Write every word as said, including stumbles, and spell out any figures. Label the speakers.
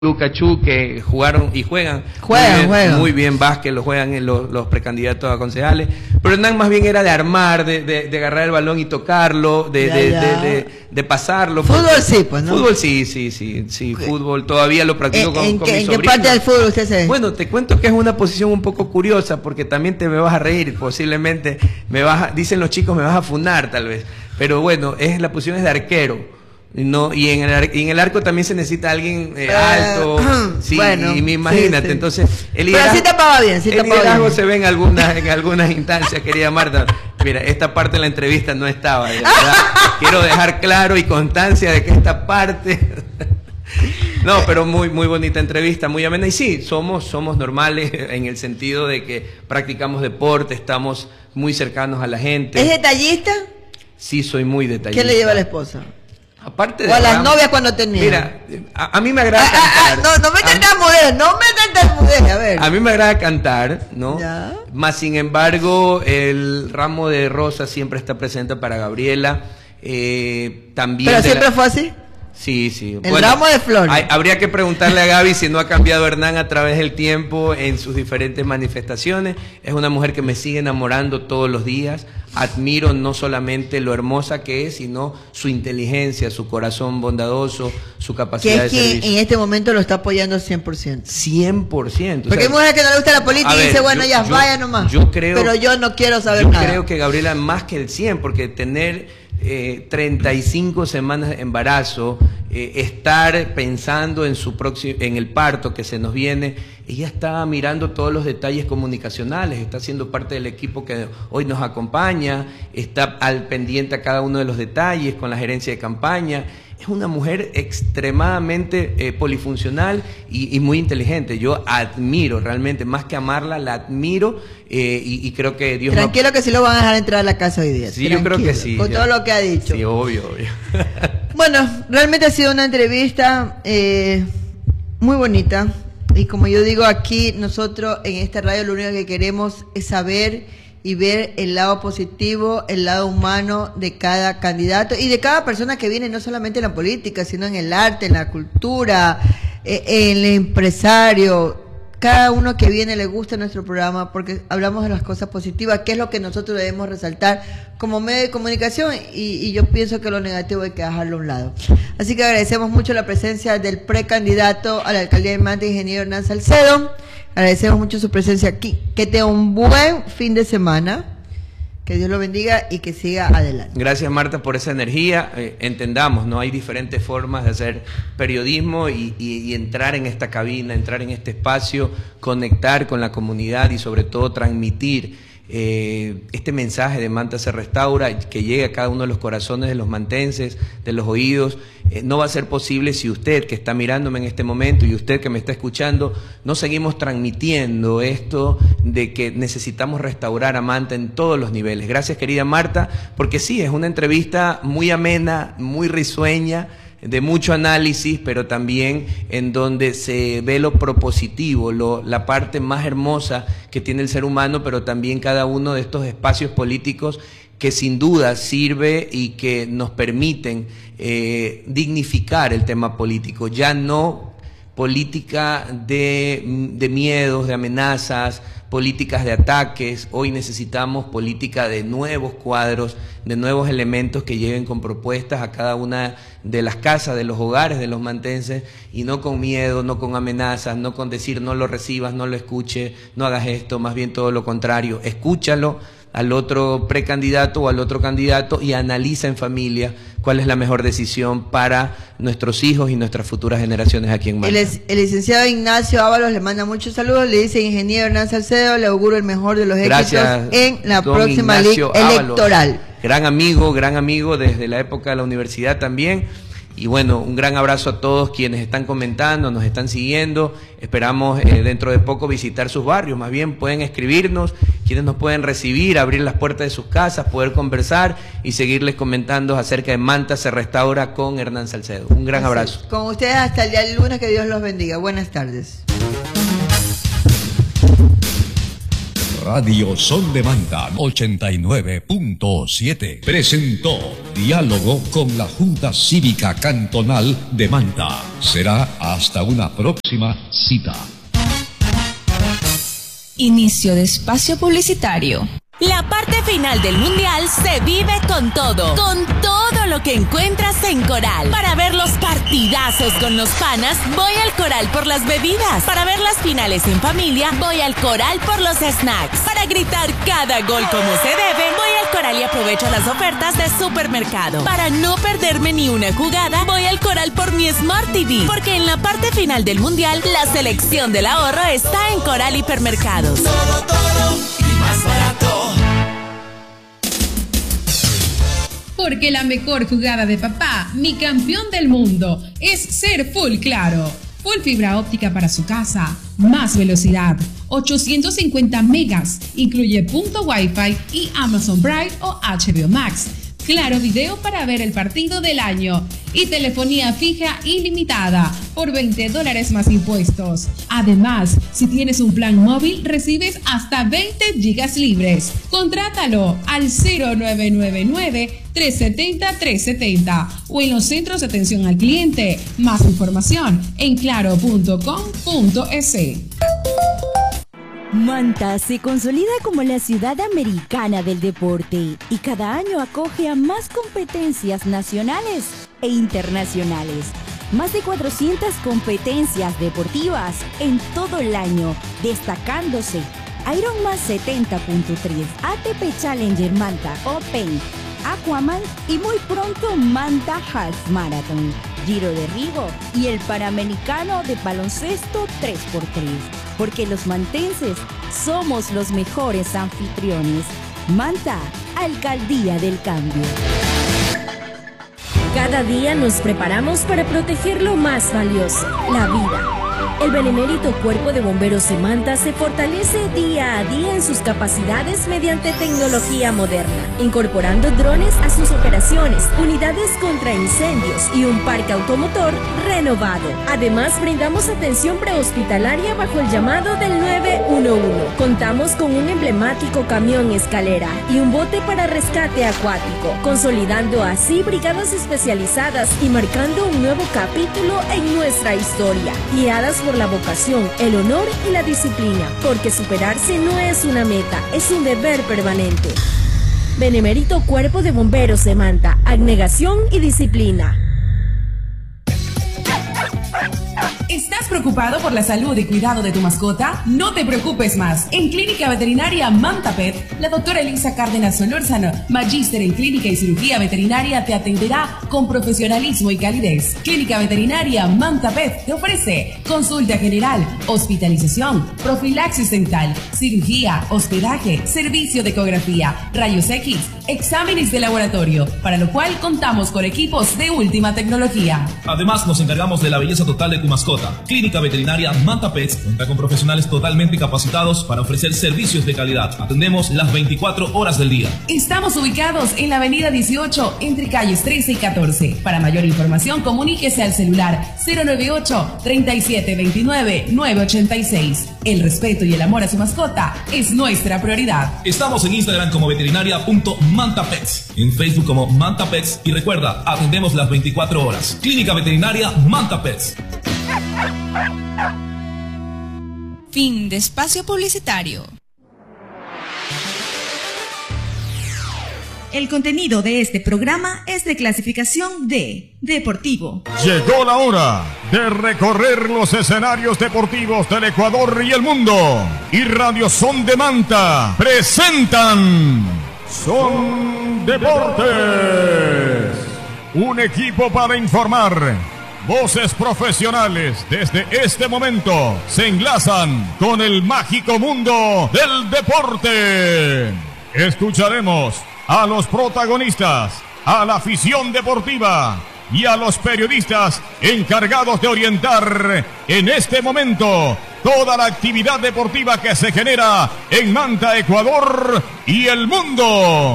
Speaker 1: Lucachú, que jugaron y juegan,
Speaker 2: juegan,
Speaker 1: muy bien,
Speaker 2: juegan.
Speaker 1: muy bien básquet, lo juegan en los, los precandidatos a concejales, pero Hernán más bien era de armar, de, de, de agarrar el balón y tocarlo, de,
Speaker 2: ya,
Speaker 1: de,
Speaker 2: ya.
Speaker 1: de, de, de pasarlo.
Speaker 2: Fútbol
Speaker 1: porque,
Speaker 2: sí, pues, ¿no?
Speaker 1: Fútbol sí, sí, sí, sí,
Speaker 2: ¿Qué?
Speaker 1: fútbol todavía lo practico
Speaker 2: ¿En,
Speaker 1: con,
Speaker 2: en,
Speaker 1: con
Speaker 2: qué,
Speaker 1: mi
Speaker 2: ¿en qué
Speaker 1: sobrino.
Speaker 2: parte del fútbol usted se ve?
Speaker 1: Bueno, te cuento que es una posición un poco curiosa, porque también te me vas a reír, posiblemente me vas a, dicen los chicos, me vas a funar tal vez, pero bueno, es la posición es de arquero. No, y en el, ar y en el arco también se necesita alguien eh, alto, uh, sí,
Speaker 2: bueno,
Speaker 1: y me imagínate, sí, sí. Entonces el liderazgo,
Speaker 2: pero sí tapaba bien, sí
Speaker 1: el
Speaker 2: tapaba
Speaker 1: liderazgo
Speaker 2: bien.
Speaker 1: se ve en algunas, en algunas instancias, querida Marta. Mira, esta parte de la entrevista no estaba, de verdad. Quiero dejar claro y constancia de que esta parte... No, pero muy muy bonita entrevista, muy amena. Y sí, somos, somos normales en el sentido de que practicamos deporte, estamos muy cercanos a la gente.
Speaker 2: ¿Es detallista?
Speaker 1: Sí, soy muy detallista.
Speaker 2: ¿Qué le lleva a la esposa?
Speaker 1: Aparte de
Speaker 2: o a las
Speaker 1: Ram,
Speaker 2: novias cuando tenía.
Speaker 1: Mira, a, a mí me agrada
Speaker 2: ah, cantar. Ah, no, no me tartamudez, no me tartamudez, a ver.
Speaker 1: A mí me agrada cantar, ¿no?
Speaker 2: Ya.
Speaker 1: Más sin embargo, el ramo de rosas siempre está presente para Gabriela. Eh, también.
Speaker 2: ¿Pero siempre
Speaker 1: la...
Speaker 2: fue así?
Speaker 1: Sí, sí.
Speaker 2: El bueno, ramo de flores.
Speaker 1: Hay, habría que preguntarle a Gaby si no ha cambiado Hernán a través del tiempo en sus diferentes manifestaciones. Es una mujer que me sigue enamorando todos los días. Admiro no solamente lo hermosa que es, sino su inteligencia, su corazón bondadoso, su capacidad
Speaker 2: que es
Speaker 1: de
Speaker 2: que
Speaker 1: servicio.
Speaker 2: En este momento lo está apoyando cien por ciento.
Speaker 1: cien por ciento.
Speaker 2: Porque o sea, hay mujeres que no le gusta la política y ver, dice, bueno, ya vaya nomás.
Speaker 1: Yo creo,
Speaker 2: pero yo no quiero saber
Speaker 1: yo
Speaker 2: nada.
Speaker 1: Yo creo que Gabriela más que el cien, porque tener... Eh, treinta y cinco semanas de embarazo, eh, estar pensando en su próximo, en el parto que se nos viene, ella está mirando todos los detalles comunicacionales, está siendo parte del equipo que hoy nos acompaña, está al pendiente a cada uno de los detalles con la gerencia de campaña. Es una mujer extremadamente eh, polifuncional y, y muy inteligente. Yo admiro realmente, más que amarla, la admiro eh, y, y creo que Dios...
Speaker 2: Tranquilo
Speaker 1: no...
Speaker 2: que sí lo van a dejar entrar a la casa hoy día.
Speaker 1: Sí,
Speaker 2: Tranquilo,
Speaker 1: yo creo que sí.
Speaker 2: Con
Speaker 1: ya.
Speaker 2: todo lo que ha dicho.
Speaker 1: Sí, obvio, obvio.
Speaker 2: Bueno, realmente ha sido una entrevista eh, muy bonita. Y como yo digo aquí, nosotros en esta radio lo único que queremos es saber... y ver el lado positivo, el lado humano de cada candidato y de cada persona que viene, no solamente en la política, sino en el arte, en la cultura, en el empresario. Cada uno que viene le gusta nuestro programa porque hablamos de las cosas positivas, que es lo que nosotros debemos resaltar como medio de comunicación y, y yo pienso que lo negativo hay que dejarlo a un lado. Así que agradecemos mucho la presencia del precandidato a la alcaldía de Manta, ingeniero Hernán Salcedo. Agradecemos mucho su presencia aquí. Que tenga un buen fin de semana. Que Dios lo bendiga y que siga adelante.
Speaker 1: Gracias, Marta, por esa energía. Eh, entendamos, ¿no? Hay diferentes formas de hacer periodismo y, y, y entrar en esta cabina, entrar en este espacio, conectar con la comunidad y sobre todo transmitir eh, este mensaje de Manta se restaura, que llegue a cada uno de los corazones de los mantenses, de los oídos. Eh, no va a ser posible si usted que está mirándome en este momento y usted que me está escuchando, no seguimos transmitiendo esto de que necesitamos restaurar a Manta en todos los niveles. Gracias, querida Marta, porque sí, es una entrevista muy amena, muy risueña, de mucho análisis, pero también en donde se ve lo propositivo, lo, la parte más hermosa que tiene el ser humano, pero también cada uno de estos espacios políticos que sin duda sirve y que nos permiten eh, dignificar el tema político, ya no política de, de miedos, de amenazas, políticas de ataques. Hoy necesitamos política de nuevos cuadros, de nuevos elementos que lleguen con propuestas a cada una de las casas, de los hogares de los mantenses, y no con miedo, no con amenazas, no con decir no lo recibas, no lo escuche, no hagas esto, más bien todo lo contrario, escúchalo al otro precandidato o al otro candidato y analiza en familia cuál es la mejor decisión para nuestros hijos y nuestras futuras generaciones aquí en Manta.
Speaker 2: El, el licenciado Ignacio Ábalos le manda muchos saludos, le dice ingeniero Hernán Salcedo, le auguro el mejor de los
Speaker 1: Gracias,
Speaker 2: éxitos en la
Speaker 1: don
Speaker 2: próxima
Speaker 1: Ignacio
Speaker 2: ley
Speaker 1: Ábalos,
Speaker 2: electoral.
Speaker 1: Gran amigo, gran amigo desde la época de la universidad también. Y bueno, un gran abrazo a todos quienes están comentando, nos están siguiendo. Esperamos eh, dentro de poco visitar sus barrios. Más bien pueden escribirnos, quienes nos pueden recibir, abrir las puertas de sus casas, poder conversar y seguirles comentando acerca de Manta se restaura con Hernán Salcedo. Un gran
Speaker 2: Así
Speaker 1: abrazo.
Speaker 2: Es. Con ustedes hasta el día del lunes, que Dios los bendiga. Buenas tardes.
Speaker 3: Radio Sol de Manta ochenta y nueve punto siete presentó Diálogo con la Junta Cívica Cantonal de Manta. Será hasta una próxima cita.
Speaker 4: Inicio de espacio publicitario.
Speaker 5: La parte final del Mundial se vive con todo, con todo lo que encuentras en Coral. Para ver los partidazos con los panas, voy al Coral por las bebidas. Para ver las finales en familia, voy al Coral por los snacks. Para gritar cada gol como se debe, voy al Coral y aprovecho las ofertas de supermercado. Para no perderme ni una jugada, voy al Coral por mi Smart T V. Porque en la parte final del Mundial, la selección del ahorro está en Coral Hipermercados.
Speaker 6: Todo, todo y más barato.
Speaker 7: Porque la mejor jugada de papá, mi campeón del mundo, es ser Full Claro. Full fibra óptica para su casa, más velocidad, ochocientos cincuenta megas, incluye punto Wi-Fi y Amazon Prime o H B O Max. Claro Video para ver el partido del año y telefonía fija ilimitada por veinte dólares más impuestos. Además, si tienes un plan móvil, recibes hasta veinte gigas libres. Contrátalo al cero nueve nueve nueve, tres siete cero, tres siete cero o en los centros de atención al cliente. Más información en claro punto com punto es.
Speaker 8: Manta se consolida como la ciudad americana del deporte y cada año acoge a más competencias nacionales e internacionales. Más de cuatrocientas competencias deportivas en todo el año, destacándose Ironman setenta punto tres, A T P Challenger Manta Open, Aquaman y muy pronto Manta Half Marathon, Giro de Rigo y el Panamericano de baloncesto tres por tres. Porque los mantenses somos los mejores anfitriones. Manta, Alcaldía del Cambio.
Speaker 9: Cada día nos preparamos para proteger lo más valioso, la vida. El benemérito Cuerpo de Bomberos de Manta se fortalece día a día en sus capacidades mediante tecnología moderna, incorporando drones a sus operaciones, unidades contra incendios y un parque automotor renovado. Además, brindamos atención prehospitalaria bajo el llamado del nueve uno uno. Contamos con un emblemático camión escalera y un bote para rescate acuático, consolidando así brigadas especializadas y marcando un nuevo capítulo en nuestra historia, guiadas por la vocación, el honor y la disciplina, porque superarse no es una meta, es un deber permanente. Benemérito Cuerpo de Bomberos de Manta, abnegación y disciplina.
Speaker 7: ¿Estás preocupado por la salud y cuidado de tu mascota? No te preocupes más. En Clínica Veterinaria Manta Pet, la doctora Elisa Cárdenas Solórzano, magíster en Clínica y Cirugía Veterinaria, te atenderá con profesionalismo y calidez. Clínica Veterinaria Manta Pet te ofrece consulta general, hospitalización, profilaxis dental, cirugía, hospedaje, servicio de ecografía, rayos X, exámenes de laboratorio, para lo cual contamos con equipos de última tecnología.
Speaker 10: Además, nos encargamos de la belleza total de tu mascota. Clínica Veterinaria Manta Pets cuenta con profesionales totalmente capacitados para ofrecer servicios de calidad. Atendemos las veinticuatro horas del día.
Speaker 7: Estamos ubicados en la avenida dieciocho, entre calles trece y catorce. Para mayor información, comuníquese al celular cero nueve ocho, treinta y siete veintinueve, nueve ochenta y seis. El respeto y el amor a su mascota es nuestra prioridad.
Speaker 10: Estamos en Instagram como veterinaria punto manta pets, en Facebook como Manta Pets y recuerda, atendemos las veinticuatro horas. Clínica Veterinaria Manta Pets.
Speaker 4: Fin de espacio publicitario.
Speaker 11: El contenido de este programa es de clasificación D, deportivo.
Speaker 12: Llegó la hora de recorrer los escenarios deportivos del Ecuador y el mundo. Y Radio Son de Manta presentan Son Deportes. Un equipo para informar. Voces profesionales desde este momento se enlazan con el mágico mundo del deporte. Escucharemos a los protagonistas, a la afición deportiva y a los periodistas encargados de orientar en este momento toda la actividad deportiva que se genera en Manta, Ecuador y el mundo.